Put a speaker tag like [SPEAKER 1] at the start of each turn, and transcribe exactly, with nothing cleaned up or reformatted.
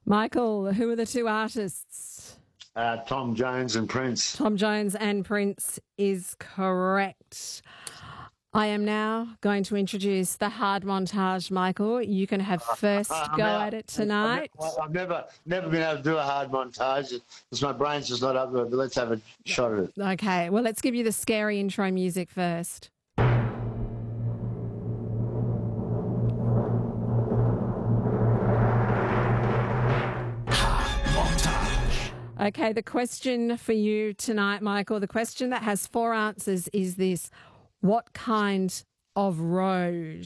[SPEAKER 1] Michael, who are the two artists?
[SPEAKER 2] Uh, Tom Jones and Prince.
[SPEAKER 1] Tom Jones and Prince is correct. I am now going to introduce the hard montage, Michael. You can have first
[SPEAKER 2] Uh,
[SPEAKER 1] go
[SPEAKER 2] out.
[SPEAKER 1] at it tonight.
[SPEAKER 2] I've, I've never never been able to do a hard montage because my brain's just not up to it, but let's have a shot at it.
[SPEAKER 1] Okay, well, let's give you the scary intro music first. Okay, the question for you tonight, Michael, the question that has four answers is this: what kind of road